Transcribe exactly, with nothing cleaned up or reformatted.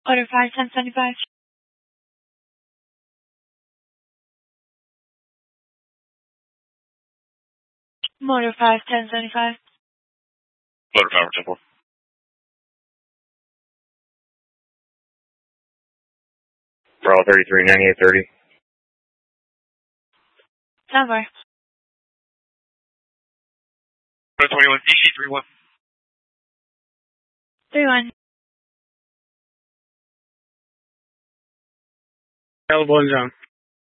Order five ten seventy five. Motor five ten seventy five. Motor five ten four. Bravo thirty three ninety eight thirty. Sound bar. twenty one D C three one. Three one. Available in zone.